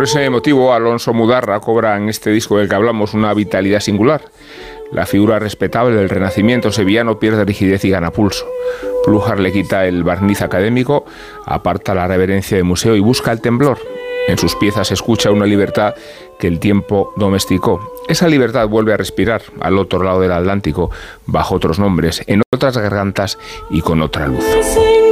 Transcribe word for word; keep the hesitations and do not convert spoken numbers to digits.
ese motivo, Alonso Mudarra cobra en este disco del que hablamos una vitalidad singular. La figura respetable del Renacimiento sevillano pierde rigidez y gana pulso. Plújar le quita el barniz académico, aparta la reverencia de museo y busca el temblor. En sus piezas se escucha una libertad que el tiempo domesticó. Esa libertad vuelve a respirar al otro lado del Atlántico, bajo otros nombres, en otras gargantas y con otra luz.